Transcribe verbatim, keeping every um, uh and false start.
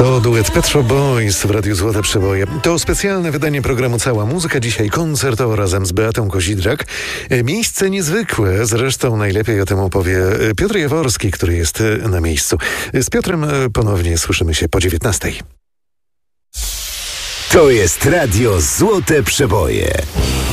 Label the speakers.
Speaker 1: To duet Pet Shop Boys w Radiu Złote Przeboje. To specjalne wydanie programu Cała Muzyka. Dzisiaj koncertowo razem z Beatą Kozidrak. Miejsce niezwykłe, zresztą najlepiej o tym opowie Piotr Jaworski, który jest na miejscu. Z Piotrem ponownie słyszymy się po dziewiętnastej.
Speaker 2: To jest Radio Złote Przeboje.